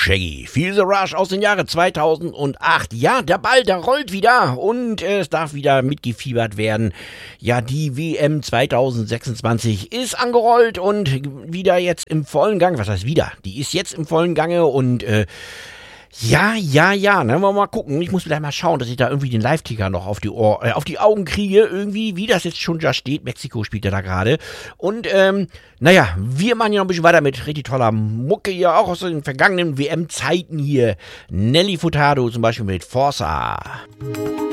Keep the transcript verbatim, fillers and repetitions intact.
Shaggy. Feel the Rush aus dem Jahre zweitausendacht. Ja, der Ball, der rollt wieder und äh, es darf wieder mitgefiebert werden. Ja, die W M zweitausendsechsundzwanzig ist angerollt und wieder jetzt im vollen Gang. Was heißt wieder? Die ist jetzt im vollen Gange und äh, ja, ja, ja, dann wollen wir mal gucken. Ich muss vielleicht mal schauen, dass ich da irgendwie den Live-Ticker noch auf die Ohr, äh, auf die Augen kriege, irgendwie, wie das jetzt schon da steht. Mexiko spielt ja da gerade. Und, ähm, naja, wir machen ja noch ein bisschen weiter mit richtig toller Mucke hier, auch aus den vergangenen W M-Zeiten hier. Nelly Furtado zum Beispiel mit Forza.